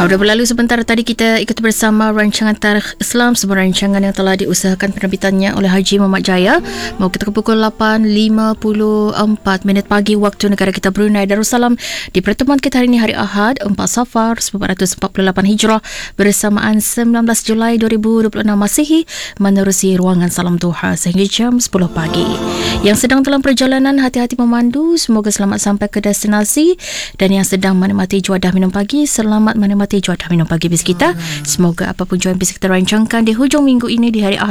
Sudah berlalu sebentar tadi kita ikut bersama rancangan Tarikh Islam, sebuah rancangan yang telah diusahakan penerbitannya oleh Haji Muhammad Jaya. Mau kita ke pukul 8.54 pagi waktu negara kita Brunei Darussalam. Di pertemuan kita hari ini hari Ahad 4 Safar 1448 Hijrah bersamaan 19 Julai 2026 Masihi, menerusi ruangan salam duha sehingga jam 10 pagi. Yang sedang dalam perjalanan, hati-hati memandu, semoga selamat sampai ke destinasi, dan yang sedang menikmati juadah minum pagi, selamat menikmati juadah minum pagi bis kita. Semoga apapun jualan bis kita rancangkan di hujung minggu ini di hari Ahad